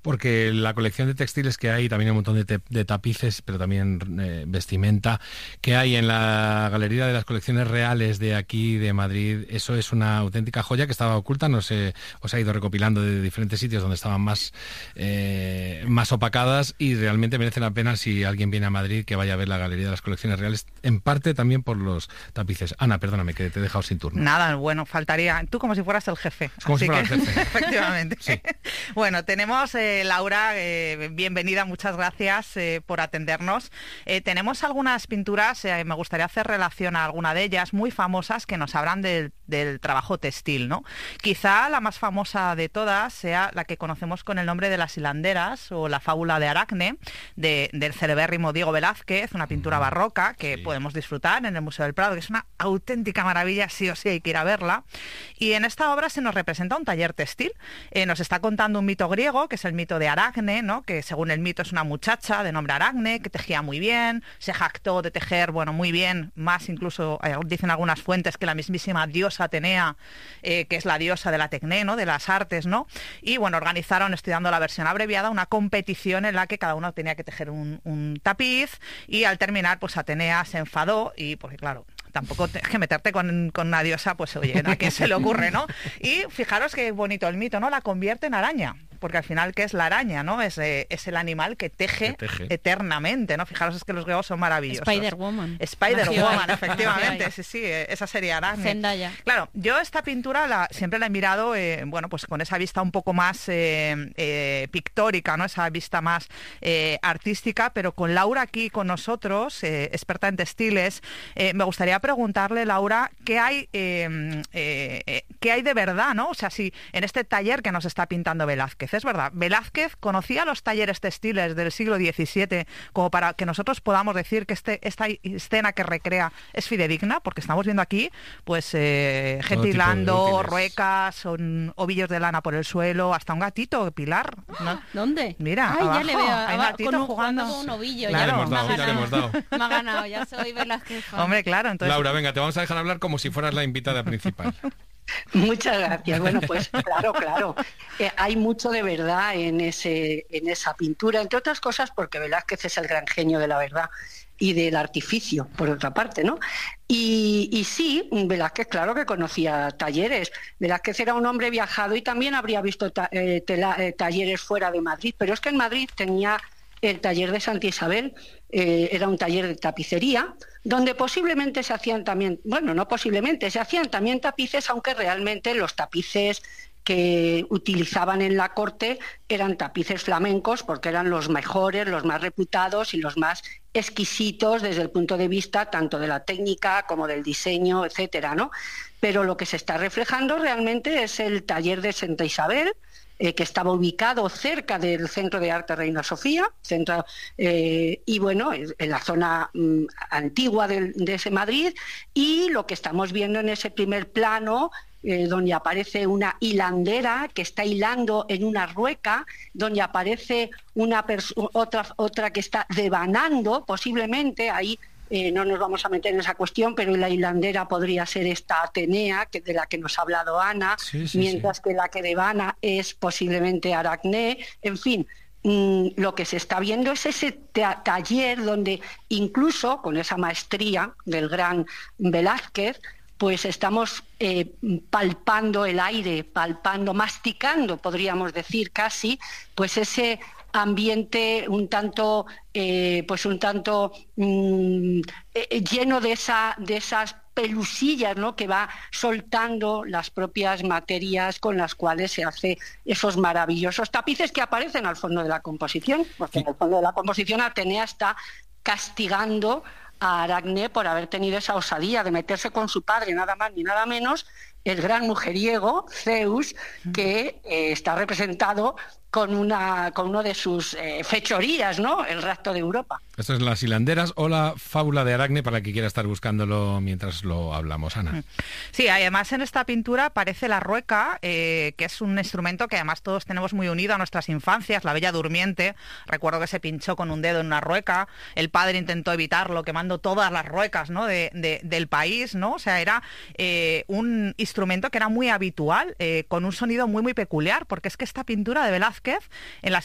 porque la colección de textiles que hay, también un montón de tapices, pero también vestimenta, que hay en la Galería de las Colecciones Reales de aquí, de Madrid, eso es una auténtica joya que estaba oculta, no sé, os ha ido recopilando de diferentes sitios donde estaban más opacadas, y realmente merece la pena, si alguien viene a Madrid, que vaya a ver la Galería de las Colecciones Reales, en parte también por los tapices. Ana, perdóname, que te he dejado sin turno. Nada, bueno, faltaría. Tú como si fueras el jefe. Como si fuera el jefe. Efectivamente. Sí. Bueno, tenemos, Laura, bienvenida, muchas gracias por atendernos. Tenemos algunas pinturas, me gustaría hacer relación a alguna de ellas, muy famosas, que nos hablan del trabajo textil, ¿no? Quizá la más famosa de todas sea la que conocemos con el nombre de Las hilanderas, o la fábula de Aracne, del celebérrimo Diego Velázquez, una pintura barroca que podemos disfrutar en el Museo del Prado, que es una auténtica maravilla, sí o sí hay que ir a verla. Y en esta obra se nos representa un taller textil. Nos está contando un mito griego, que es el mito de Aracne, ¿no? Que según el mito es una muchacha de nombre Aracne, que tejía muy bien, se jactó de tejer, bueno, muy bien, más incluso, dicen algunas fuentes, que la mismísima diosa Atenea, que es la diosa de la tecné, ¿no? De las artes, ¿no? Y bueno, organizaron, estudiando la versión abreviada, una competición en la que cada uno tenía que tejer un tapiz, y al terminar, pues Atenea se enfadó, y porque claro, tampoco es que meterte con una diosa, pues oye, ¿a quién se le ocurre, no? Y fijaros qué bonito el mito, ¿no? La convierte en araña. Porque al final, ¿qué es la araña, no? Es el animal que teje eternamente, ¿no? Fijaros, es que los griegos son maravillosos. Spider-Woman. Spider-Woman, efectivamente, sí, esa sería Aracne. Zendaya. Claro, yo esta pintura siempre la he mirado, bueno, pues con esa vista un poco más pictórica, ¿no? Esa vista más artística, pero con Laura aquí con nosotros, experta en textiles, me gustaría preguntarle, Laura, ¿qué hay de verdad, ¿no? O sea, si en este taller que nos está pintando Velázquez, es verdad, Velázquez conocía los talleres textiles del siglo XVII como para que nosotros podamos decir que esta escena que recrea es fidedigna, porque estamos viendo aquí pues gente hilando, ruecas, ovillos de lana por el suelo, hasta un gatito, Pilar, ¿no? ¿Dónde? Mira, ay, abajo, ya le veo, hay un gatito jugando con un ovillo. Claro. Ya le hemos dado. Me ha ganado, ya soy Velázquez. Hombre, claro, entonces... Laura, venga, te vamos a dejar hablar como si fueras la invitada principal. Muchas gracias. Bueno, pues claro. Hay mucho de verdad en esa pintura, entre otras cosas porque Velázquez es el gran genio de la verdad y del artificio, por otra parte, ¿no? Y sí, Velázquez claro que conocía talleres. Velázquez era un hombre viajado y también habría visto talleres fuera de Madrid, pero es que en Madrid tenía el taller de Santa Isabel, era un taller de tapicería, donde posiblemente se hacían también, bueno, no posiblemente, se hacían también tapices, aunque realmente los tapices que utilizaban en la corte eran tapices flamencos, porque eran los mejores, los más reputados y los más exquisitos desde el punto de vista tanto de la técnica como del diseño, etcétera, ¿no? Pero lo que se está reflejando realmente es el taller de Santa Isabel, que estaba ubicado cerca del Centro de Arte Reina Sofía, y bueno, en la zona antigua de ese Madrid, y lo que estamos viendo en ese primer plano, donde aparece una hilandera que está hilando en una rueca, donde aparece otra que está devanando, posiblemente ahí. No nos vamos a meter en esa cuestión, pero la hilandera podría ser esta Atenea, de la que nos ha hablado Ana, mientras que la que devana es posiblemente Aracne. En fin, lo que se está viendo es ese taller donde incluso con esa maestría del gran Velázquez, pues estamos palpando el aire, masticando, podríamos decir casi, pues ese ambiente un tanto lleno de esas pelusillas, ¿no?, que va soltando las propias materias con las cuales se hace esos maravillosos tapices que aparecen al fondo de la composición, porque en el fondo de la composición Atenea está castigando a Aracne por haber tenido esa osadía de meterse con su padre, nada más ni nada menos, el gran mujeriego Zeus, que está representado con uno de sus fechorías, ¿no?, el rapto de Europa. Esto es Las hilanderas o la fábula de Aracne, para el que quiera estar buscándolo mientras lo hablamos, Ana. Sí, además en esta pintura aparece la rueca, que es un instrumento que además todos tenemos muy unido a nuestras infancias, la Bella Durmiente. Recuerdo que se pinchó con un dedo en una rueca, el padre intentó evitarlo quemando todas las ruecas, ¿no?, del país, ¿no? O sea, era un instrumento que era muy habitual, con un sonido muy, muy peculiar, porque es que esta pintura de Velázquez, en